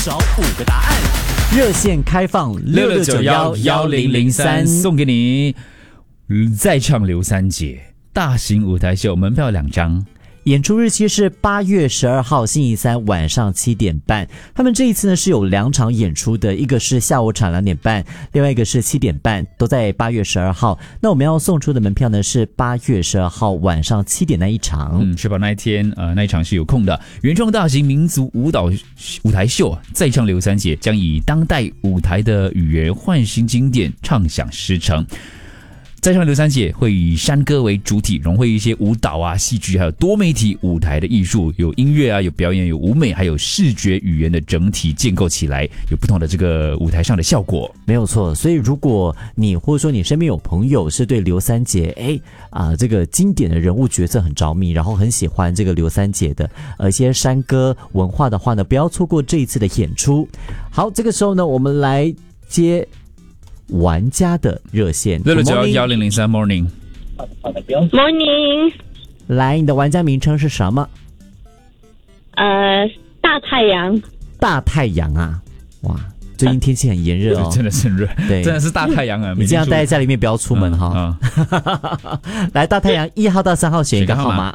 找5个答案，热线开放 66911003，送给你再唱刘三姐大型舞台秀门票2张。 演出日期是8月12号星期三晚上7点半。他们这一次呢是有2场演出的，一个是下午场2点半，另外一个是7点半，都在8月12号。那我们要送出的门票呢是8月12号晚上7点那一场。 确保那一天那一场是有空的。原创大型民族舞蹈舞台秀再唱刘三姐将以当代舞台的语言唤醒经典，唱响诗城。再唱刘三姐会以山歌为主体，融汇一些舞蹈啊、戏剧，还有多媒体舞台的艺术，有音乐啊，有表演，有舞美，还有视觉语言的整体建构起来，有不同的这个舞台上的效果。 没有错，所以如果你或者说你身边有朋友是对刘三姐这个经典的人物角色很着迷，然后很喜欢这个刘三姐的一些山歌文化的话呢，不要错过这一次的演出。好，这个时候呢，我们来接玩家的热线 66911003 Morning， 来，你的玩家名称是什么？ 大太阳。 大太阳啊，哇，最近天气很炎热哦， 真的是很热， 对， 真的是大太阳啊！ 你这样待在家里面不要出门哈。来，大太阳1号到3号选一个号码。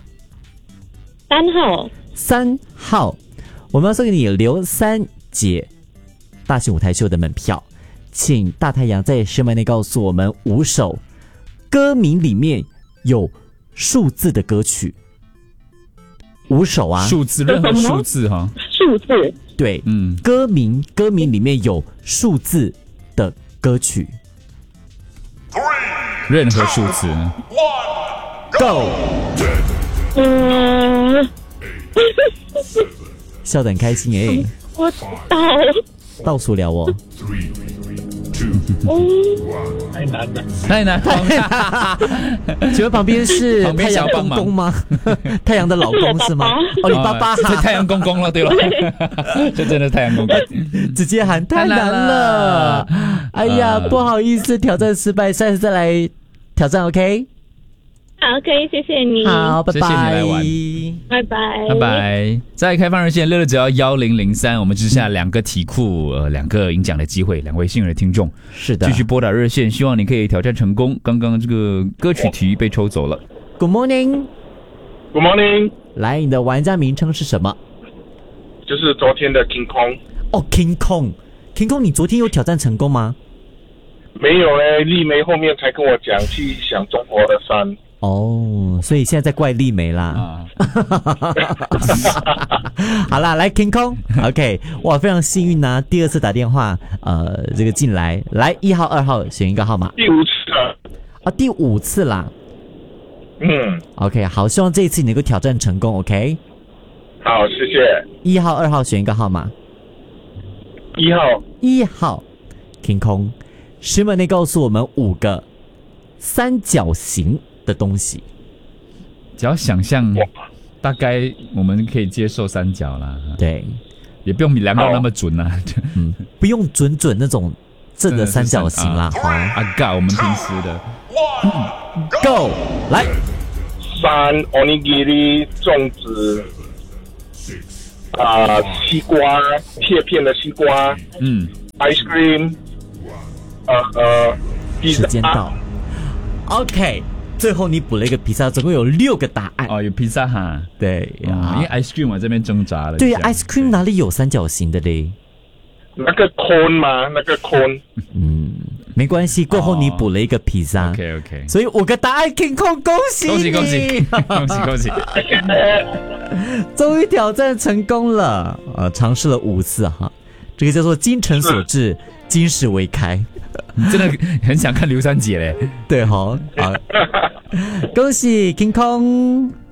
3 号，我们要送给你刘三姐大型舞台秀的门票。请大太阳在10秒内告诉我们5首歌名里面有数字的歌曲。5首啊， 数字，任何数字哈， 数字， 对，歌名里面有数字的歌曲， 任何数字 ，Go， 笑得很开心我倒数了哦。 太难请问旁边是太阳公公吗？太阳的老公是吗？你爸爸是太阳公公了，对了，这真的太阳公公， 直接喊太难了。哎呀，不好意思，挑战失败，下次再来挑战 ，OK？ 好，可以，谢谢你。 好，拜拜。 谢谢你来玩， 拜拜， 拜拜。在开放热线66911003，我们只剩下2个题库，2个赢奖的机会，2位幸运的听众。 是的， 继续拨打热线，希望你可以挑战成功。刚刚这个歌曲题被抽走了。 Good morning， Good morning。 来，你的玩家名称是什么？ 就是昨天的 King Kong。 King Kong，King Kong， 你昨天有挑战成功吗？ 没有丽梅后面才跟我讲去想中国的山。 所以现在在怪丽梅啦。好啦，来 King Kong，OK， 哇，非常幸运啊！第2次打电话，这个进来，1号、2号选一个号码。 第5次了。 第5次啦。OK， 好，希望这一次你能够挑战成功 ，OK？ 好，谢谢。 1号、2号选一个号码。1号 King Kong， 10秒内告诉我们5个三角形的东西。 只要想象，大概我们可以接受三角啦。 对， 也不用量到那么准啦。 不用准那种正的三角形啦。 我们平时的。 Go， 来。 山 onigiri 粽子，西瓜，片的西瓜，ice cream， 时间到。OK， 最后你补了一个披萨，总共有6个答案。 有披萨哈。 对因为 ice cream 我这边挣扎了。 对，ice cream 哪里有三角形的嘞？ 那个 cone 吗？那个 cone。 没关系，过后你补了一个披萨。 OK， 所以5个答案 King Kong， 恭喜你！ 恭喜！ 终于挑战成功了，尝试了5次哈，这个叫做精诚所至，金石为开。 你真的很想看刘三姐嘞。 对齁，好，恭喜 King Kong。